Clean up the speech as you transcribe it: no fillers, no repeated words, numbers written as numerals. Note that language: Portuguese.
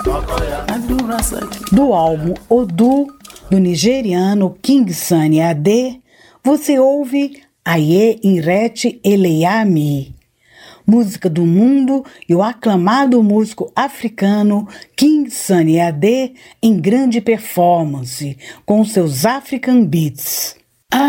Do álbum Odu, do nigeriano King Sunny Ade, você ouve Aye Irete Eleyami, música do mundo e o aclamado músico africano King Sunny Ade em grande performance com seus African Beats.